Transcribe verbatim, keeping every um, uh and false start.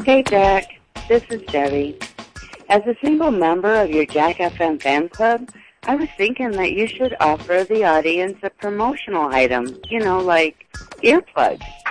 Hey, Jack. This is Debbie. As a single member of your Jack F M fan club, I was thinking that you should offer the audience a promotional item, you know, like earplugs.